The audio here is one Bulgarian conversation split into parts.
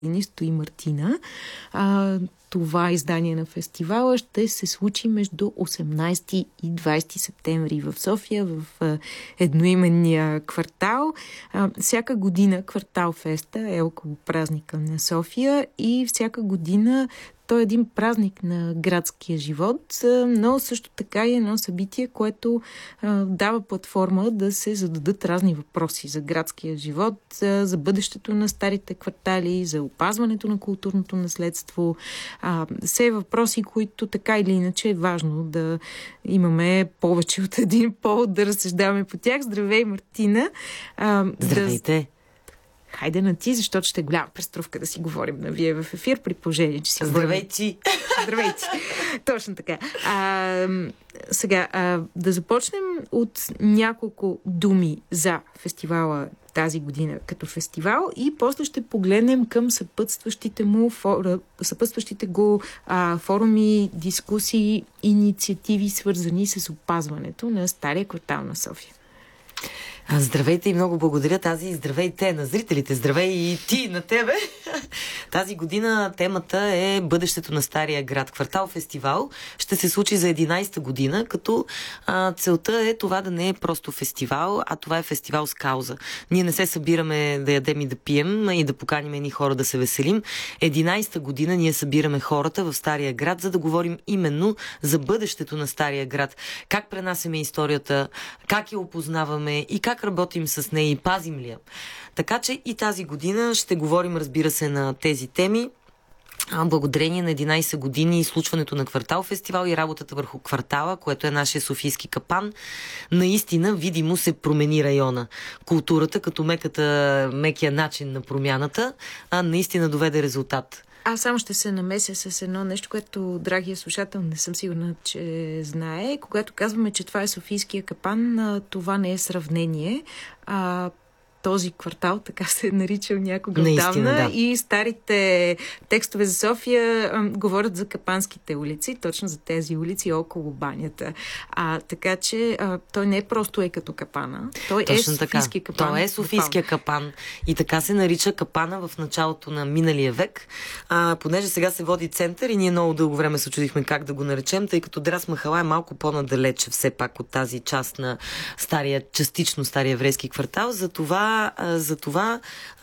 Нисто и Мартина. Това издание на фестивала ще се случи между 18 и 20 септември в София, в едноименния квартал. Всяка година квартал Феста е около празника на София и всяка година той е един празник на градския живот, но също така и едно събитие, което дава платформа да се зададат разни въпроси за градския живот, за бъдещето на старите квартали, за опазването на културното наследство. Все въпроси, които така или иначе е важно да имаме повече от един повод да разсъждаваме по тях. Здравей, Мартина! Здравейте! Хайде на ти, защото ще е голяма преструвка да си говорим на вие в ефир, при положение, че си... Здравейте! Здравейте! Точно така. Сега, да започнем от няколко думи за фестивала тази година като фестивал и после ще погледнем към съпътстващите го форуми, дискусии, инициативи, свързани с опазването на стария квартал на София. Здравейте и много благодаря здравейте на зрителите, здравей и ти на тебе. Тази година темата е бъдещето на Стария град. Квартал фестивал ще се случи за 11-та година, като целта е това да не е просто фестивал, а това е фестивал с кауза. Ние не се събираме да ядем и да пием и да поканим едни хора да се веселим. 11-та година ние събираме хората в Стария град, за да говорим именно за бъдещето на Стария град. Как пренасяме историята, как я опознаваме и как работим с нея и пазим ли я. Така че и тази година ще говорим, разбира се, на тези теми. Благодарение на 11 години изслушването на Квартал фестивал и работата върху квартала, което е нашия софийски капан, наистина видимо се промени района. Културата като мекия начин на промяната наистина доведе резултат. Аз само ще се намеся с едно нещо, което драгия слушател не съм сигурна, че знае. Когато казваме, че това е Софийския капан, това не е сравнение. Този квартал, така се е наричал някога отдавна, да. И старите текстове за София говорят за капанските улици, точно за тези улици около банята. Така че той не е просто като капана, той точно е Софийския капан. Той е Софийския капан и така се нарича капана в началото на миналия век. Понеже сега се води център и ние много дълго време се чудихме как да го наречем, тъй като Драс Махала е малко по-надалече все пак от тази част на частично стария еврейски квартал. Затова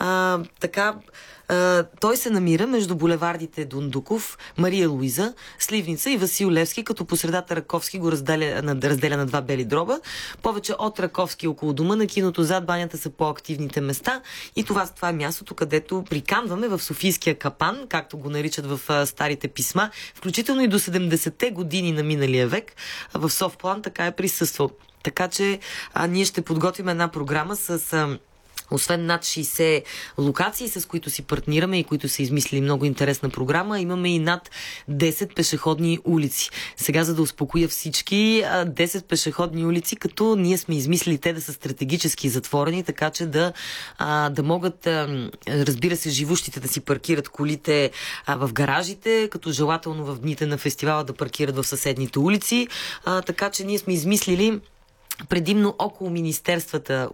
той се намира между булевардите Дундуков, Мария Луиза, Сливница и Васил Левски, като по средата Раковски го разделя на два бели дроба. Повече от Раковски около дома на киното, зад банята са по-активните места и това е мястото, където приканваме в Софийския капан, както го наричат в старите писма, включително и до 70-те години на миналия век в Софплан така е присъствал. Така че ние ще подготвим една програма с освен над 60 локации, с които си партнираме и които са измислили много интересна програма, имаме и над 10 пешеходни улици. Сега, за да успокоя всички, 10 пешеходни улици, като ние сме измислили те да са стратегически затворени, така че да могат, разбира се, живущите да си паркират колите в гаражите, като желателно в дните на фестивала да паркират в съседните улици. Така че ние сме измислили предимно около министерствата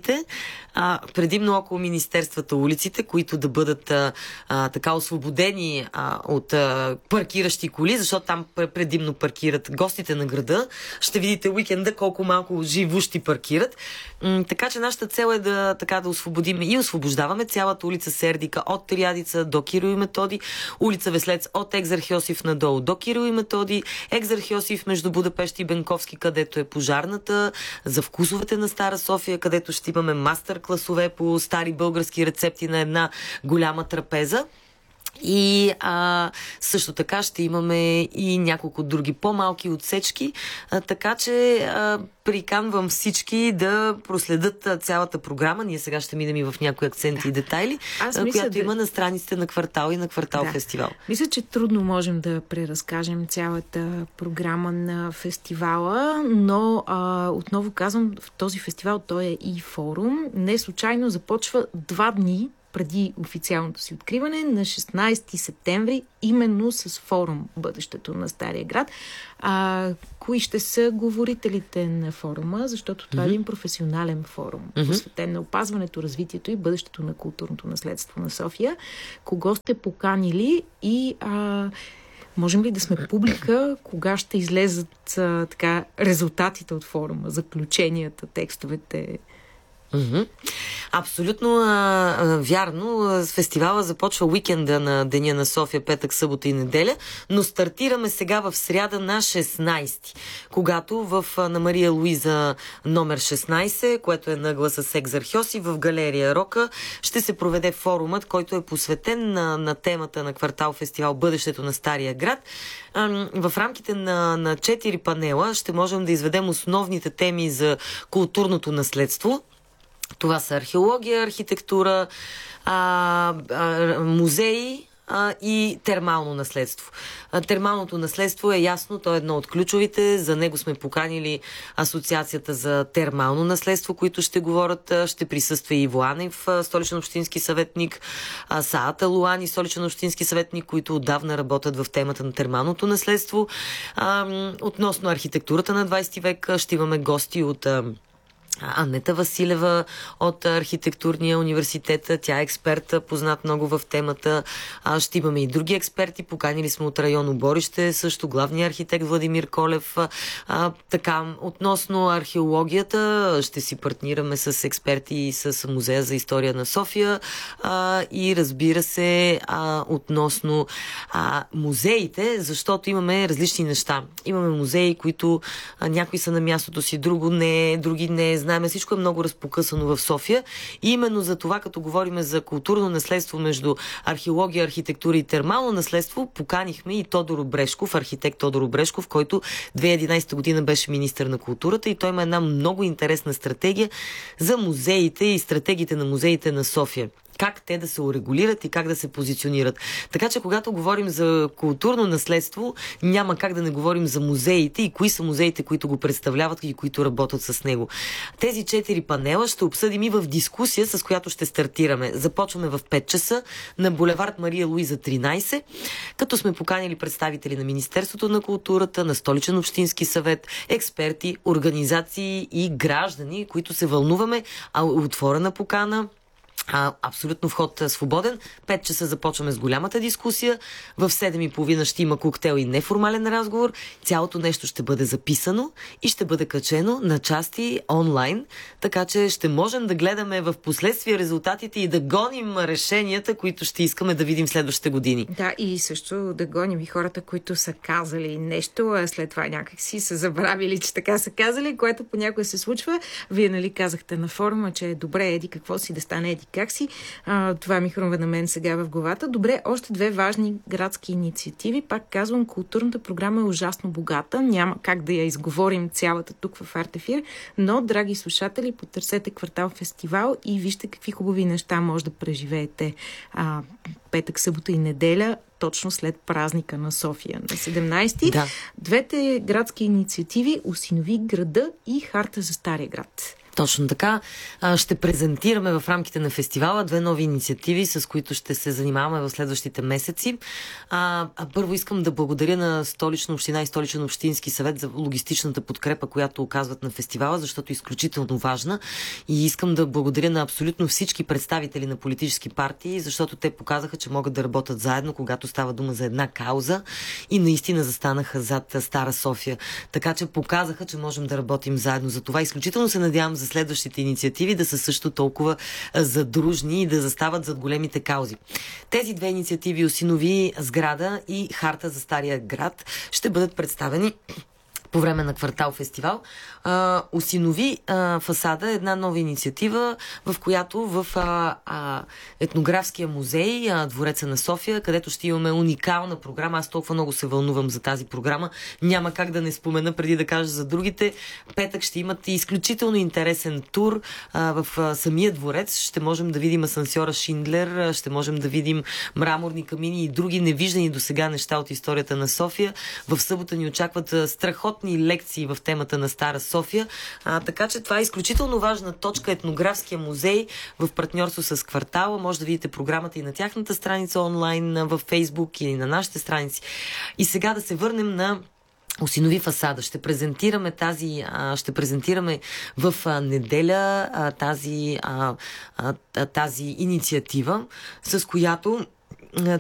улиците, които да бъдат така освободени от паркиращи коли, защото там предимно паркират гостите на града. Ще видите уикенда колко малко живущи паркират. Така че нашата цел е да освободим и освобождаваме цялата улица Сердика от Триадица до Кирил и Методи, улица Веслец от Екзархиосиф надолу до Кирил и Методи, Екзархиосиф между Будапеща и Бенковски, където е пожарната, за вкусовете на Стара София, където ще имаме мастер-класове по стари български рецепти на една голяма трапеза. И също така ще имаме и няколко други по-малки отсечки, така че приканвам всички да проследят цялата програма. Ние сега ще минем и в някои акценти и детайли, която има на страниците на Квартал и на Квартал фестивал. Мисля, че трудно можем да преразкажем цялата програма на фестивала, но отново казвам, в този фестивал той е и форум. Не случайно започва 2 дни преди официалното си откриване на 16 септември, именно с форум "Бъдещето на Стария град". Кои ще са говорителите на форума, защото това е един професионален форум, посветен на опазването, развитието и бъдещето на културното наследство на София. Кого сте поканили и можем ли да сме публика? Кога ще излезат резултатите от форума, заключенията, текстовете? Абсолютно вярно. Фестивала започва уикенда на Деня на София, петък, събота и неделя, но стартираме сега в сряда на 16, когато на Мария Луиза номер 16, което е на гласа с Екзархиоси, в галерия Рока ще се проведе форумът, който е посветен на темата на квартал фестивал "Бъдещето на Стария град". В рамките на 4 панела ще можем да изведем основните теми за културното наследство. Това са археология, архитектура, музеи и термално наследство. Термалното наследство е ясно, то е едно от ключовите. За него сме поканили Асоциацията за термално наследство, които ще говорят. Ще присъства и Иво Анев, столичен общински съветник, Саата Луани, столичен общински съветник, които отдавна работят в темата на термалното наследство. Относно архитектурата на 20 век ще имаме гости от Анета Василева от Архитектурния университет. Тя е експерт, познат много в темата. Ще имаме и други експерти. Поканили сме от район Оборище, също главния архитект Владимир Колев. Относно археологията, ще си партнираме с експерти и с Музея за история на София. И разбира се, относно музеите, защото имаме различни неща. Имаме музеи, които някои са на мястото си, други не. Знаеме, всичко е много разпокъсано в София. И именно за това, като говорим за културно наследство между археология, архитектура и термално наследство, поканихме и Тодор Обрешков, архитект Тодор Обрешков, който 2011 година беше министър на културата, и той има една много интересна стратегия за музеите и стратегиите на музеите на София. Как те да се урегулират и как да се позиционират. Така че, когато говорим за културно наследство, няма как да не говорим за музеите и кои са музеите, които го представляват и които работят с него. Тези 4 панела ще обсъдим и в дискусия, с която ще стартираме. Започваме в 5 часа на булевард Мария Луиза 13, като сме поканили представители на Министерството на културата, на Столичен общински съвет, експерти, организации и граждани, които се вълнуваме, отворена покана. Абсолютно вход свободен. 5 часа започваме с голямата дискусия. В 7:30 ще има коктейл и неформален разговор. Цялото нещо ще бъде записано и ще бъде качено на части онлайн, така че ще можем да гледаме в последствие резултатите и да гоним решенията, които ще искаме да видим в следващите години. Да, и също да гоним и хората, които са казали нещо, а след това някакси са забравили, че така са казали, което понякога се случва. Вие, казахте на форума, че е добре, еди какво си да стане, еди как си. Това ми хрумва на мен сега в главата. Добре, още 2 важни градски инициативи. Пак казвам, културната програма е ужасно богата. Няма как да я изговорим цялата тук в Артефир, но, драги слушатели, потърсете квартал фестивал и вижте какви хубави неща може да преживеете петък, събота и неделя, точно след празника на София на 17. Да. Двете градски инициативи "Осинови града" и "Харта за Стария град". Точно така. Ще презентираме в рамките на фестивала 2 нови инициативи, с които ще се занимаваме в следващите месеци. Първо искам да благодаря на Столична община и Столичен общински съвет за логистичната подкрепа, която оказват на фестивала, защото е изключително важна. И искам да благодаря на абсолютно всички представители на политически партии, защото те показаха, че могат да работят заедно, когато става дума за една кауза, и наистина застанаха зад Стара София. Така че показаха, че можем да работим заедно. За това изключително се надявам за следващите инициативи да са също толкова задружни и да застават зад големите каузи. Тези 2 инициативи, "Осинови сграда" и "Харта за Стария град", ще бъдат представени по време на квартал фестивал. "Осинови фасада" е една нова инициатива, в която в етнографския музей, двореца на София, където ще имаме уникална програма. Аз толкова много се вълнувам за тази програма. Няма как да не спомена преди да кажа за другите. Петък ще имат изключително интересен тур в самия дворец. Ще можем да видим асансьора Шиндлер, ще можем да видим мраморни камини и други невиждани досега неща от историята на София. В събота ни очакват страхотни страхотни лекции в темата на Стара София. Така че това е изключително важна точка, Етнографския музей в партньорство с Квартала. Може да видите програмата и на тяхната страница онлайн във Фейсбук или на нашите страници. И сега да се върнем на Осинови фасада. Ще презентираме в неделя тази инициатива, с която